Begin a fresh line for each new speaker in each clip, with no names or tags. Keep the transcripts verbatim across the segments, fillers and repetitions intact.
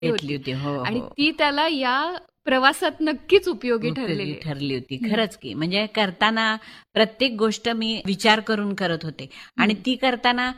घेतली होती. हो
आणि
हो
ती त्याला या प्रवासात नक्कीच उपयोगी
उपयोगी
ठरलेली आहे.
ठरली होती.
हं.
खरंच की म्हणजे करताना प्रत्येक गोष्ट मी विचार करून करत होते आणि
हं.
ती करताना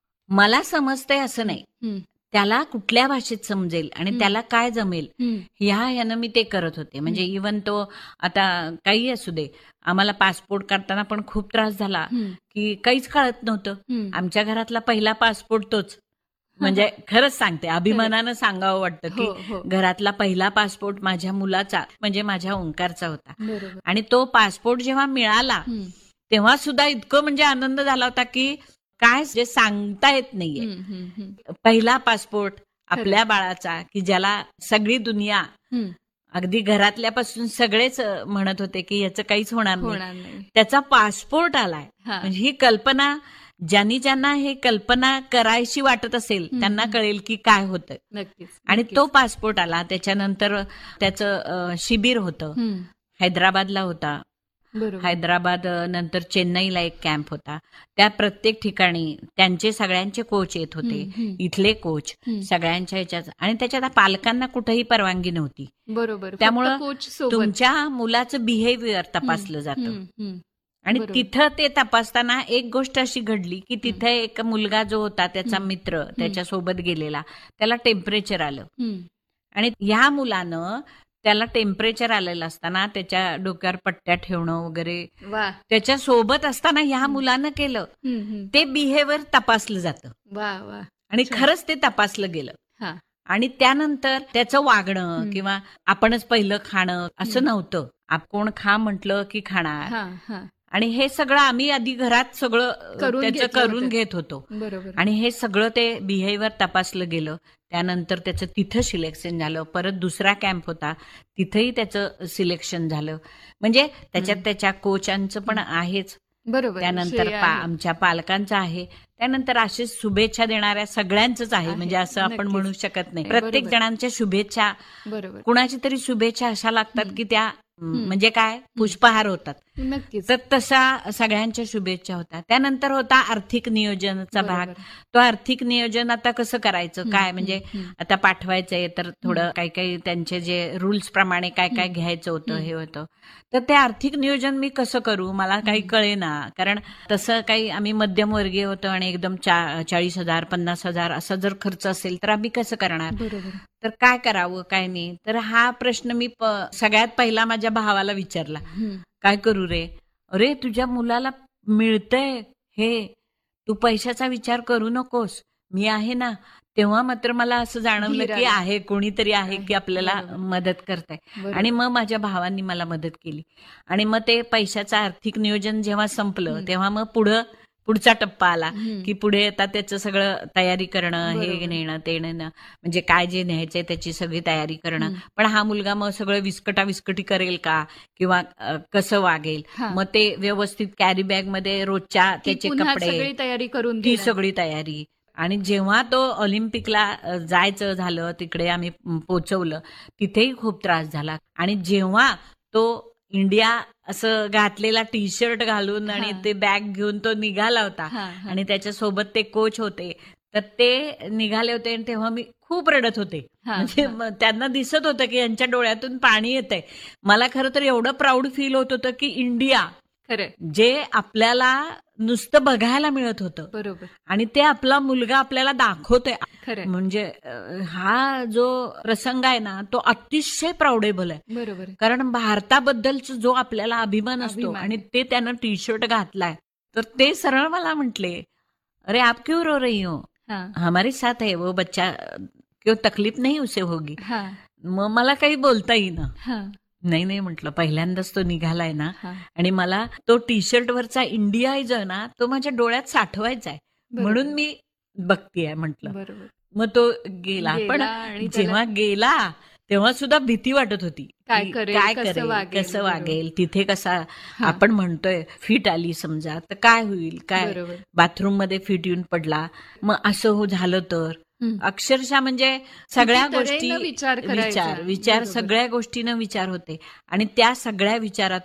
मला समजतंय असं
हं,
नाही.
हं,
त्याला कुठल्या भाषेत समजेल आणि
हं,
त्याला काय जमेल
हं,
ह्या ह्यानं मी ते करत होते. म्हणजे
हं,
इव्हन तो आता काही असू दे, आम्हाला पासपोर्ट काढताना पण खूप त्रास झाला,
हं,
की काहीच कळत नव्हतं.
हं.
आमच्या घरातला पहिला पासपोर्ट तोच.
हां,
म्हणजे
हां.
खरंच सांगते,
खरंय.
अभिमानानं सांगावं वाटतं,
हो,
की
हो.
घरातला पहिला पासपोर्ट माझ्या मुलाचा म्हणजे माझ्या ओंकारचा होता.
बरोबर.
आणि तो पासपोर्ट जेव्हा मिळाला,
हं,
तेव्हा सुद्धा इतकं म्हणजे आनंद झाला होता, की काय जे सांगता येत नाहीये.
हं, हं, हं.
पहिला पासपोर्ट
खरंय.
आपल्या बाळाचा, की ज्याला सगळी दुनिया
हं.
अगदी घरातल्यापासून सगळेच अ, म्हणत होते, की याचं काहीच होणार नाही.
होणार नाही.
त्याचा पासपोर्ट आलाय.
हां.
म्हणजे ही कल्पना ज्यांनी ज्यांना हे कल्पना करायची वाटत असेल,
हं,
त्यांना
हं.
कळेल की काय होतं.
नक्कीच,
आणि
नक्कीच.
तो पासपोर्ट आला. त्याच्यानंतर त्याचं अ, शिबिर होतं.
हं.
हैदराबादला होता.
बरोबर.
हैदराबाद अ, नंतर चेन्नईला एक कॅम्प होता. त्या प्रत्येक ठिकाणी त्यांचे सगळ्यांचे कोच येत होते.
हं, हं,
इथले कोच
हं.
सगळ्यांच्या ह्याच्यात आणि त्याच्यात पालकांना कुठेही परवानगी नव्हती.
बरोबर. फक्त
त्यामुळं
कोच सोबत.
तुमच्या मुलाचं बिहेवियर
हं,
तपासलं जातं.
हं, हं.
आणि
बरोबर.
तिथं ते तपासताना एक गोष्ट अशी घडली, की
हं,
तिथे एक मुलगा जो होता त्याचा
हं,
मित्र
हं,
त्याच्यासोबत गेलेला, त्याला टेम्परेचर आलं.
हं.
आणि ह्या मुलानं त्याला टेम्परेचर आलेलं असताना त्याच्या डोक्यावर पट्ट्या ठेवणं वगैरे
वाह!
त्याच्या सोबत असताना ह्या
हं,
मुलानं केलं.
हं, हं.
ते बिहेवियर तपासलं जातं
वाह! वाह!
आणि
छान.
खरंच ते तपासलं गेलं.
हां.
आणि त्यानंतर त्याचं वागणं
हं.
किंवा आपणच पहिलं खाणं असं
हं.
नव्हतं. आप कोण खा म्हटलं की खाणार.
हां, हां.
आणि हे सगळं आम्ही आधी घरात सगळं अ,
करून
त्याचं
घेतलं
करून
होतं.
घेत होतो.
बरोबर.
आणि हे सगळं ते बिहेवियर तपासलं गेलं. त्यानंतर त्याचं तिथं सिलेक्शन झालं. परत दुसरा कॅम्प होता. तिथंही त्याचं सिलेक्शन झालं. म्हणजे त्याच्यात
हं,
त्याच्या कोचांचं पण
हं.
आहेच.
बरोबर.
त्यानंतर
श्रेय
पा
आहे.
आमच्या पालकांचं आहे. त्यानंतर अशीच शुभेच्छा देणाऱ्या सगळ्यांचंच आहे.
आहे.
म्हणजे असं आपण
नक्कीच.
म्हणू शकत नाही.
नाही,
प्रत्येक
बरोबर.
जणांच्या शुभेच्छा,
बरोबर.
कुणाची तरी शुभेच्छा अशा लागतात,
हं,
की त्या अं,
हं,
म्हणजे काय
हं.
पुष्पहार होतात.
नक्कीच.
तर तशा सगळ्यांच्या शुभेच्छा होत्या. त्यानंतर होता आर्थिक नियोजनाचा भाग.
बरोबर.
तो आर्थिक नियोजन आता कसं करायचं,
हं,
काय
हं,
म्हणजे
हं,
आता पाठवायचंय तर
हं,
थोडं काही काही त्यांचे जे रूल्स प्रमाणे काय काय
हं,
घ्यायचं होतं,
हं,
हे होतं. तर ते आर्थिक नियोजन मी कसं करू मला काही
हं.
कळेना. कारण तसं काही आम्ही मध्यमवर्गीय होतो आणि एकदम चा चाळीस हजार पन्नास हजार असा जर खर्च असेल तर आम्ही कसं करणार.
बरोबर.
तर काय करावं काय नाही. तर हा प्रश्न मी प- सगळ्यात पहिला माझ्या भावाला विचारला.
हं.
काय करू रे? अरे तुझ्या मुलाला मिळतंय हे, तू पैशाचा विचार करू नकोस, मी आहे ना. तेव्हा मात्र मला असं जाणवलं
धीर
की
आला.
आहे कोणीतरी आहे की
आहे.
आपल्याला
बरोबर.
मदत करतंय. आणि
बरोबर.
मग माझ्या भावांनी मला मदत केली. आणि मग ते पैशाचं आर्थिक नियोजन जेव्हा संपलं
हं,
तेव्हा मग पुढं पुढचा टप्पा आला,
हं.
की पुढे आता त्याचं सगळं तयारी करणं, हे
बरोबर.
नेणं ते नेणं, म्हणजे काय जे न्यायचंय त्याची सगळी तयारी करणं.
हं.
पण हा मुलगा मग सगळं विस्कटा विस्कटी करेल का किंवा अ, कसं वागेल.
हां.
मग ते व्यवस्थित कॅरी बॅगमध्ये रोजच्या
ती
त्याचे
पुन्हा
कपडे,
सगळी तयारी करून
ती
देणं.
सगळी तयारी. आणि जेव्हा तो ऑलिम्पिकला अ, जायचं झालं, तिकडे आम्ही अं, पोहोचवलं, तिथेही खूप त्रास झाला. आणि जेव्हा तो इंडिया असं घातलेला टी शर्ट घालून आणि
हां.
ते बॅग घेऊन तो निघाला होता
हां, हां.
आणि त्याच्यासोबत ते कोच होते, तर ते निघाले होते आणि तेव्हा मी खूप रडत होते.
हां,
म्हणजे
हां.
मग त्यांना दिसत होतं की यांच्या डोळ्यातून पाणी येतंय. मला खरं तर एवढं प्राऊड फील होत होतं की इंडिया
खरंय.
जे आपल्याला नुसतं बघायला मिळत होतं
बरोबर.
आणि ते आपला मुलगा आपल्याला दाखवतोय.
खरंय.
म्हणजे अ, हा जो प्रसंग आहे ना तो अतिशय प्राऊडेबल आहे.
बरोबर.
कारण भारताबद्दलचा जो आपल्याला अभिमान असतो
अभिमान
आणि
आहे.
ते त्यानं टी शर्ट घातलाय, तर ते सरळ मला म्हटले, अरे आप क्यों रो रही हो,
हां,
हमारे साथ है वो बच्चा, क्यों तकलीफ नहीं उसे होगी.
हां,
मग मला काही बोलता येईना.
हां,
नाही नाही म्हटलं, पहिल्यांदाच तो निघालाय ना
हां.
आणि मला तो टी शर्टवरचा इंडिया जो आहे ना तो माझ्या डोळ्यात साठवायचा आहे, म्हणून
बरोबर.
मी बघतीये म्हटलं.
बरोबर.
मग तो गेला. पण
गेला आणि त्याला
जेव्हा गेला तेव्हा सुद्धा भीती वाटत होती,
काय
की
करेल,
काय
कसं
करेल,
वागेल.
कसं
बरोबर.
वागेल, तिथे कसा
हां,
आपण म्हणतोय फिट आली समजा तर काय होईल, काय
बरोबर.
बाथरूममध्ये फिट येऊन पडला, मग असं हो झालं तर.
हं.
अक्षरशः म्हणजे
किती
सगळ्या
तऱ्हेनं
गोष्टी
विचार करायचा.
विचार विचार
बरोबर.
सगळ्या गोष्टीनं विचार होते. आणि त्या सगळ्या विचारातून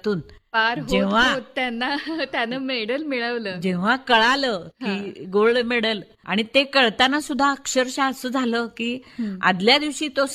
पार होत
जेव्हा-
होत त्यांना त्यानं मेडल मिळवलं.
जेव्हा कळालं की गोल्ड मेडल, आणि ते कळताना सुद्धा अक्षरशः असं झालं की
हम्म.
आदल्या दिवशी तो